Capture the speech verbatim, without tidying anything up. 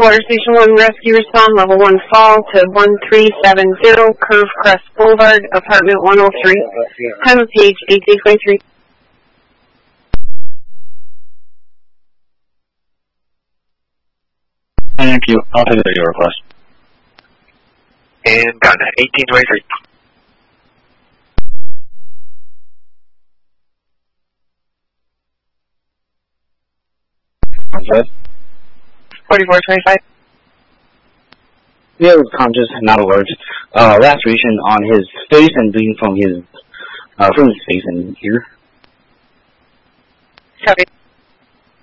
Water Station one rescue respond, level one fall to one three seven zero, Curve Crest Boulevard, apartment one oh three. Time of page eighteen twenty-three. Thank you. I'll take your request. And got eighteen twenty-three. What's that? forty-four twenty-five. Yeah, was conscious, not alert. Uh, laceration on his face and bleeding from his, uh, from his face and ear. Copy.